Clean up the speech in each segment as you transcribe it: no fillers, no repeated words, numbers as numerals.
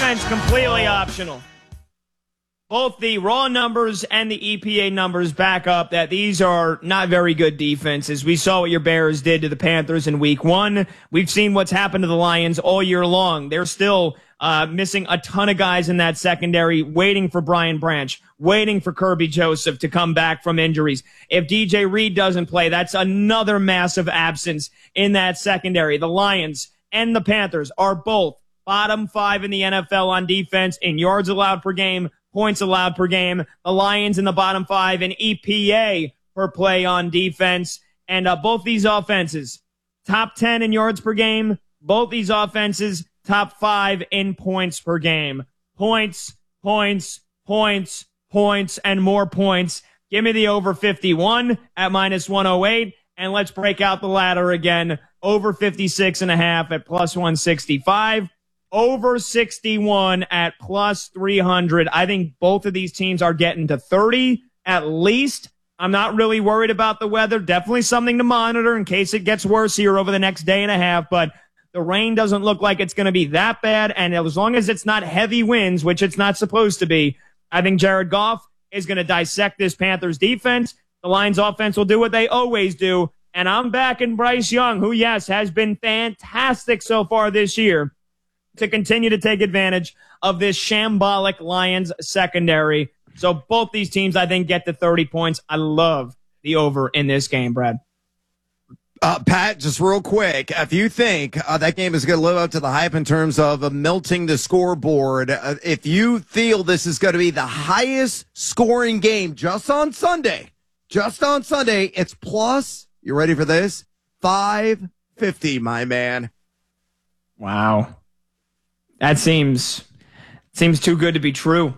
defense completely optional. Both the raw numbers and the EPA numbers back up that these are not very good defenses. We saw what your Bears did to the Panthers in week 1. We've seen what's happened to the Lions all year long. They're still missing a ton of guys in that secondary, waiting for Brian Branch, waiting for Kirby Joseph to come back from injuries. If DJ Reed doesn't play, that's another massive absence in that secondary. The Lions and the Panthers are both bottom 5 in the NFL on defense in yards allowed per game, points allowed per game. The Lions in the bottom 5 in EPA per play on defense. And both these offenses, top 10 in yards per game. Both these offenses, top 5 in points per game. Points, points, points, points, and more points. Give me the over 51 at minus 108. And let's break out the ladder again. Over 56.5 at plus 165. Over 61 at plus 300. I think both of these teams are getting to 30 at least. I'm not really worried about the weather. Definitely something to monitor in case it gets worse here over the next day and a half. But the rain doesn't look like it's going to be that bad. And as long as it's not heavy winds, which it's not supposed to be, I think Jared Goff is going to dissect this Panthers defense. The Lions offense will do what they always do. And I'm backing Bryce Young, who, yes, has been fantastic so far this year, to continue to take advantage of this shambolic Lions secondary. So both these teams, I think, get to 30 points. I love the over in this game, Brad. Pat, just real quick, if you think that game is going to live up to the hype in terms of melting the scoreboard, if you feel this is going to be the highest scoring game just on Sunday, it's plus, you ready for this? 550, my man. Wow. That seems too good to be true.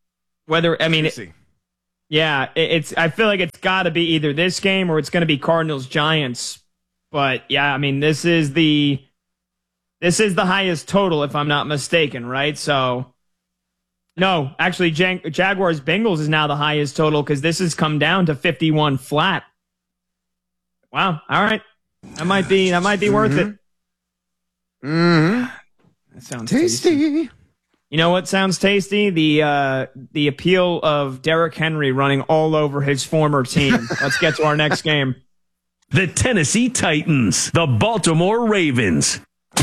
Yeah, I feel like it's got to be either this game or it's going to be Cardinals Giants. But yeah, I mean, this is the highest total if I'm not mistaken, right? So no, actually Jaguars Bengals is now the highest total because this has come down to 51 flat. Wow. All right. That might be worth it. Mm-hmm. That sounds tasty. You know what sounds tasty? The appeal of Derrick Henry running all over his former team. Let's get to our next game. The Tennessee Titans, the Baltimore Ravens.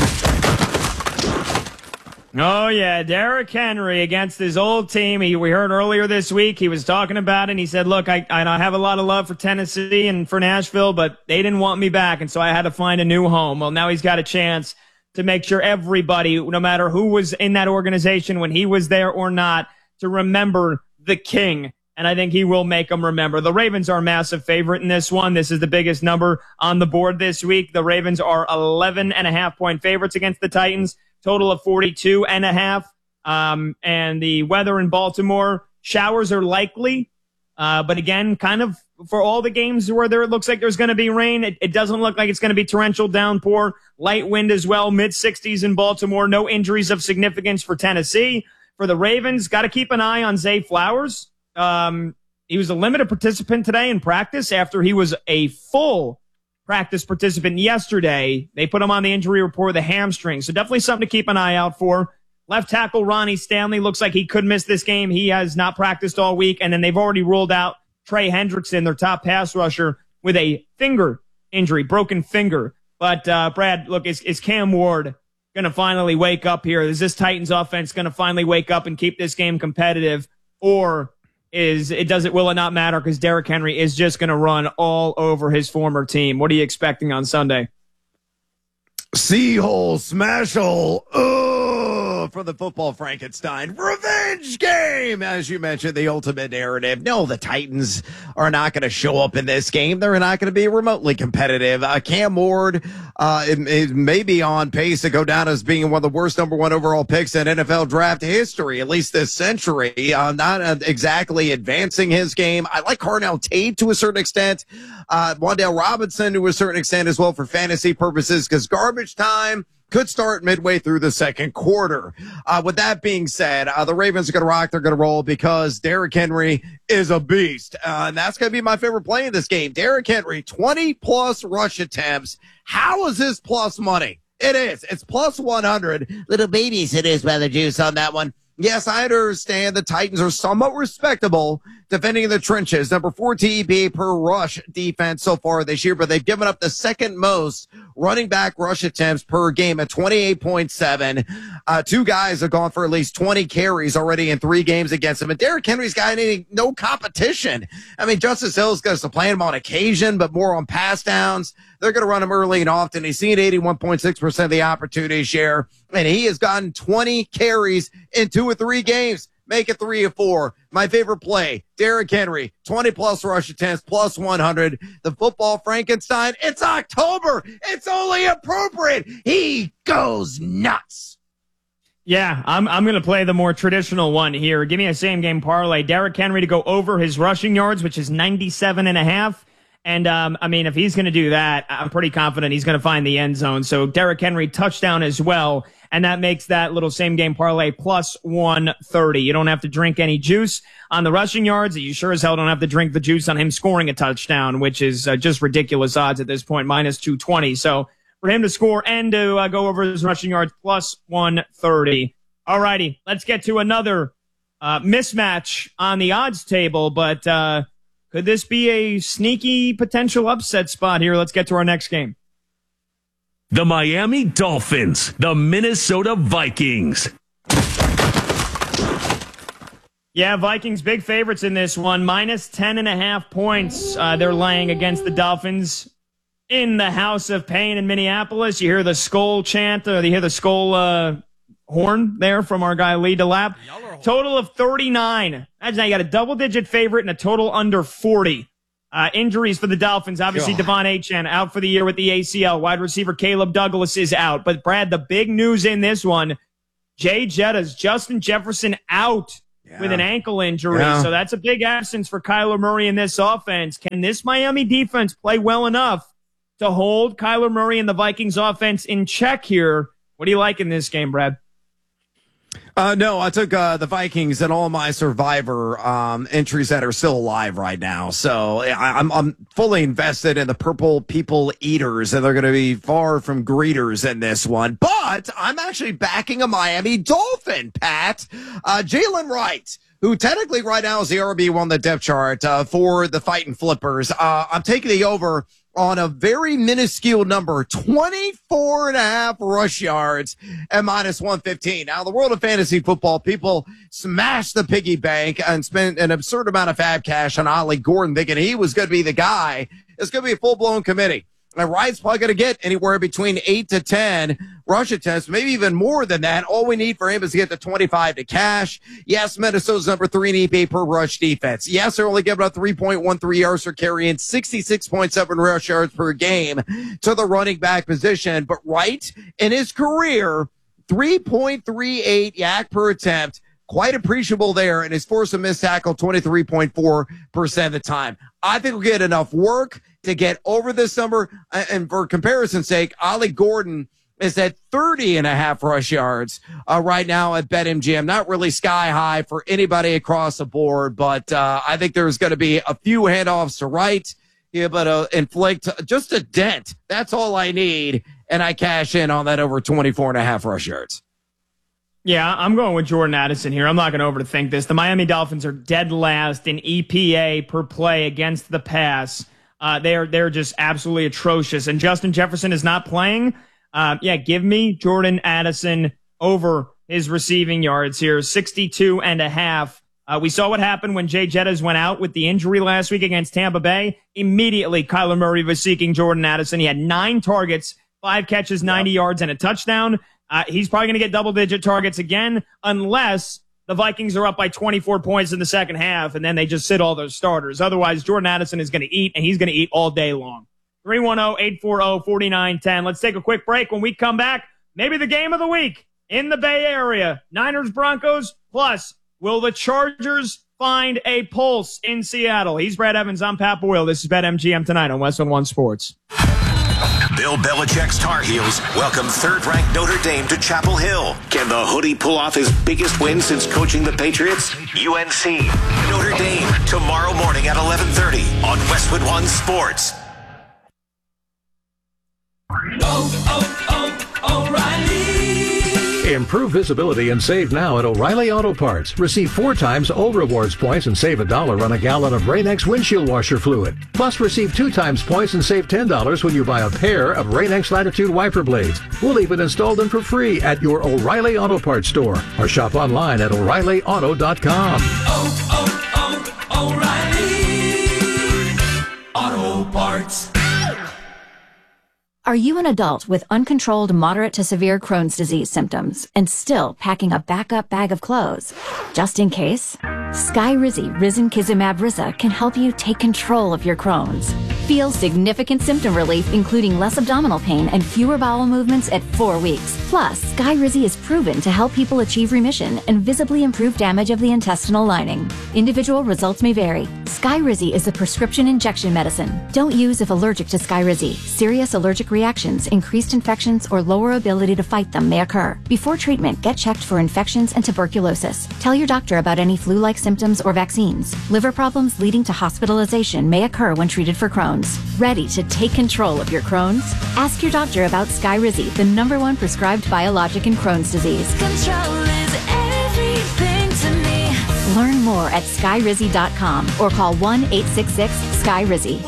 Oh, yeah, Derrick Henry against his old team. We heard earlier this week, he was talking about it, and he said, look, I have a lot of love for Tennessee and for Nashville, but they didn't want me back, and so I had to find a new home. Well, now he's got a chance to make sure everybody, no matter who was in that organization when he was there or not, to remember the king. And I think he will make them remember. The Ravens are a massive favorite in this one. This is the biggest number on the board this week. The Ravens are 11.5-point favorites against the Titans, total of 42.5. And the weather in Baltimore, showers are likely. But again, kind of for all the games where it looks like there's going to be rain, it doesn't look like it's going to be torrential downpour. Light wind as well, mid-60s in Baltimore. No injuries of significance for Tennessee. For the Ravens, got to keep an eye on Zay Flowers. He was a limited participant today in practice after he was a full practice participant yesterday. They put him on the injury report with a hamstring. So definitely something to keep an eye out for. Left tackle Ronnie Stanley looks like he could miss this game. He has not practiced all week. And then they've already ruled out Trey Hendrickson, their top pass rusher, with a finger injury, broken finger. But, Brad, look, is Cam Ward going to finally wake up here? Is this Titans offense going to finally wake up and keep this game competitive? Or will it not matter because Derrick Henry is just going to run all over his former team? What are you expecting on Sunday? Seahole, smash hole, for the football Frankenstein revenge game. As you mentioned, the ultimate narrative. No, the Titans are not going to show up in this game. They're not going to be remotely competitive. Cam Ward it may be on pace to go down as being one of the worst number 1 overall picks in NFL draft history, at least this century. Not exactly advancing his game. I like Carnell Tate to a certain extent. Wan'Dale Robinson to a certain extent as well for fantasy purposes because garbage time could start midway through the second quarter. With that being said, the Ravens are going to rock. They're going to roll because Derrick Henry is a beast. And that's going to be my favorite play in this game. Derrick Henry, 20-plus rush attempts. How is this plus money? It is. It's plus 100. Little babies it is by the juice on that one. Yes, I understand the Titans are somewhat respectable defending in the trenches. Number 4 TEP per rush defense so far this year, but they've given up the second most running back rush attempts per game at 28.7. Two guys have gone for at least 20 carries already in 3 games against them. And Derrick Henry's got no competition. I mean, Justice Hill's going to play him on occasion, but more on pass downs. They're going to run him early and often. He's seen 81.6% of the opportunity share, and he has gotten 20 carries in 2 or 3 games. Make it 3 or 4. My favorite play, Derrick Henry, 20-plus rush attempts, plus 100. The football Frankenstein, it's October. It's only appropriate. He goes nuts. Yeah, I'm going to play the more traditional one here. Give me a same-game parlay. Derrick Henry to go over his rushing yards, which is 97.5. And, I mean, if he's going to do that, I'm pretty confident he's going to find the end zone. So Derrick Henry touchdown as well. And that makes that little same game parlay plus 130. You don't have to drink any juice on the rushing yards. You sure as hell don't have to drink the juice on him scoring a touchdown, which is just ridiculous odds at this point, minus 220. So for him to score and to go over his rushing yards, plus 130. All righty, let's get to another mismatch on the odds table. But could this be a sneaky potential upset spot here? Let's get to our next game. The Miami Dolphins, the Minnesota Vikings. Yeah, Vikings big favorites in this one, minus 10.5 points. They're laying against the Dolphins in the House of Pain in Minneapolis. You hear the skull chant, or you hear the skull horn there from our guy Lee DeLapp. Total of 39. Imagine you got a double-digit favorite and a total under 40. Injuries for the Dolphins. Obviously, Devon Achane out for the year with the ACL. Wide receiver Caleb Douglas is out. But, Brad, the big news in this one, Jay Jettas, Justin Jefferson out with an ankle injury. Yeah. So that's a big absence for Kyler Murray in this offense. Can this Miami defense play well enough to hold Kyler Murray and the Vikings offense in check here? What do you like in this game, Brad? No, I took the Vikings and all my Survivor entries that are still alive right now. So I'm fully invested in the Purple People Eaters, and they're going to be far from greeters in this one. But I'm actually backing a Miami Dolphin, Pat. Jalen Wright, who technically right now is the RB1 on the depth chart for the Fighting Flippers. I'm taking the over on a very minuscule number, 24.5 rush yards at minus 115. Now, in the world of fantasy football, people smash the piggy bank and spend an absurd amount of fab cash on Ollie Gordon, thinking he was going to be the guy. It's going to be a full-blown committee. And Wright's probably going to get anywhere between 8 to 10 rush attempts, maybe even more than that. All we need for him is to get to 25 to cash. Yes, Minnesota's number 3 in EPA per rush defense. Yes, they're only giving up 3.13 yards per carry and 66.7 rush yards per game to the running back position. But Wright, in his career, 3.38 yak per attempt. Quite appreciable there, and his force of missed tackle 23.4% of the time. I think we'll get enough work to get over this number. And for comparison's sake, Ollie Gordon is at 30.5 rush yards right now at BetMGM. Not really sky high for anybody across the board, but I think there's going to be a few handoffs to Wright. Yeah, but inflict just a dent. That's all I need, and I cash in on that over 24.5 rush yards. Yeah, I'm going with Jordan Addison here. I'm not going to overthink this. The Miami Dolphins are dead last in EPA per play against the pass. They're just absolutely atrocious. And Justin Jefferson is not playing. Give me Jordan Addison over his receiving yards here, 62.5. We saw what happened when Jay Jettas went out with the injury last week against Tampa Bay. Immediately, Kyler Murray was seeking Jordan Addison. He had 9 targets, 5 catches, 90 yards, and a touchdown. He's probably going to get double-digit targets again unless the Vikings are up by 24 points in the second half, and then they just sit all those starters. Otherwise, Jordan Addison is going to eat, and he's going to eat all day long. 310-840-4910. Let's take a quick break. When we come back, maybe the game of the week in the Bay Area. Niners-Broncos, plus will the Chargers find a pulse in Seattle? He's Brad Evans. I'm Pat Boyle. This is BetMGM tonight on West One Sports. Bill Belichick's Tar Heels welcome third-ranked Notre Dame to Chapel Hill. Can the Hoodie pull off his biggest win since coaching the Patriots? UNC, Notre Dame, tomorrow morning at 11:30 on Westwood One Sports. Improve visibility and save now at O'Reilly Auto Parts. Receive 4 times old rewards points and save $1 on a gallon of Rain-X windshield washer fluid. Plus, receive 2 times points and save $10 when you buy a pair of Rain-X Latitude wiper blades. We'll even install them for free at your O'Reilly Auto Parts store or shop online at O'ReillyAuto.com. O'Reilly Auto Parts. Are you an adult with uncontrolled moderate to severe Crohn's disease symptoms and still packing a backup bag of clothes? Just in case, Skyrizi Risankizumab Riza can help you take control of your Crohn's. Feel significant symptom relief, including less abdominal pain and fewer bowel movements at 4 weeks. Plus, Skyrizi is proven to help people achieve remission and visibly improve damage of the intestinal lining. Individual results may vary. Skyrizi is a prescription injection medicine. Don't use if allergic to Skyrizi. Serious allergic reactions, increased infections, or lower ability to fight them may occur. Before treatment, get checked for infections and tuberculosis. Tell your doctor about any flu-like symptoms or vaccines. Liver problems leading to hospitalization may occur when treated for Crohn's. Ready to take control of your Crohn's? Ask your doctor about Skyrizi, the #1 prescribed biologic in Crohn's disease. Control is everything to me. Learn more at Skyrizi.com or call 1-866-SKYRIZI.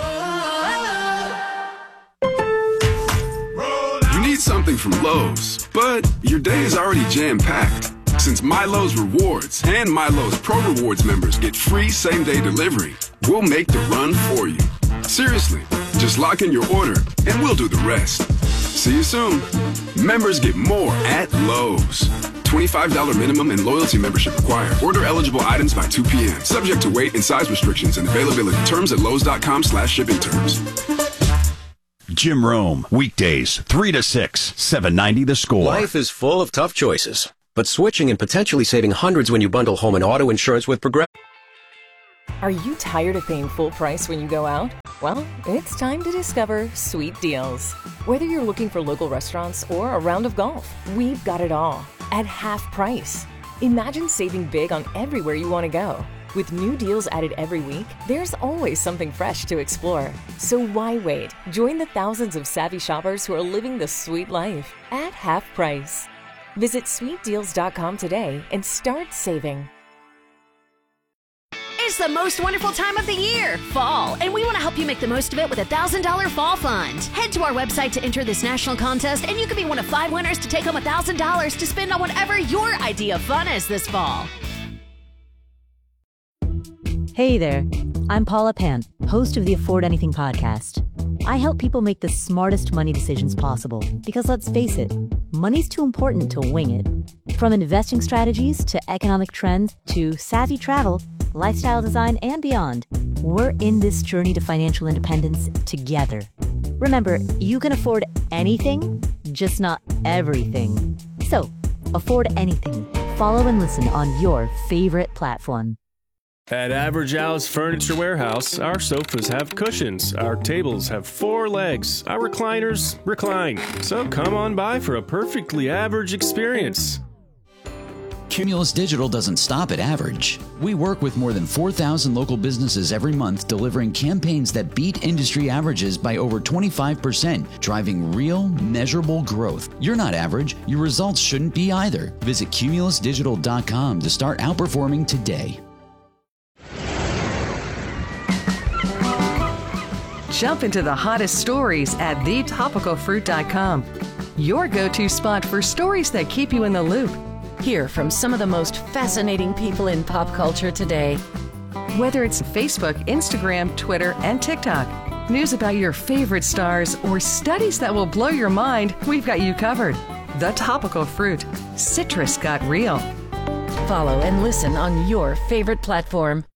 You need something from Lowe's, but your day is already jam-packed. Since MyLowe's Rewards and MyLowe's Pro Rewards members get free same-day delivery, we'll make the run for you. Seriously, just lock in your order and we'll do the rest. See you soon. Members get more at Lowe's. $25 minimum and loyalty membership required. Order eligible items by 2 p.m. Subject to weight and size restrictions and availability. Terms at lowes.com/shipping terms. Jim Rome, weekdays, 3 to 6, 790 The Score. Life is full of tough choices, but switching and potentially saving hundreds when you bundle home and auto insurance with Progressive. Are you tired of paying full price when you go out? Well, it's time to discover Sweet Deals. Whether you're looking for local restaurants or a round of golf, we've got it all at half price. Imagine saving big on everywhere you want to go. With new deals added every week, there's always something fresh to explore. So why wait? Join the thousands of savvy shoppers who are living the sweet life at half price. Visit sweetdeals.com today and start saving. It's the most wonderful time of the year, fall, and we want to help you make the most of it with a $1,000 fall fund. Head to our website to enter this national contest, and you could be one of 5 winners to take home $1,000 to spend on whatever your idea of fun is this fall. Hey there, I'm Paula Pant, host of the Afford Anything podcast. I help people make the smartest money decisions possible because, let's face it, money's too important to wing it. From investing strategies to economic trends to savvy travel, lifestyle design, and beyond, we're in this journey to financial independence together. Remember, you can afford anything, just not everything. So, afford anything. Follow and listen on your favorite platform. At Average Al's Furniture Warehouse, our sofas have cushions, our tables have 4 legs, our recliners recline. So come on by for a perfectly average experience. Cumulus Digital doesn't stop at average. We work with more than 4,000 local businesses every month, delivering campaigns that beat industry averages by over 25%, driving real, measurable growth. You're not average. Your results shouldn't be either. Visit cumulusdigital.com to start outperforming today. Jump into the hottest stories at thetopicalfruit.com. Your go-to spot for stories that keep you in the loop. Hear from some of the most fascinating people in pop culture today. Whether it's Facebook, Instagram, Twitter, and TikTok, news about your favorite stars, or studies that will blow your mind, we've got you covered. The Topical Fruit. Citrus got real. Follow and listen on your favorite platform.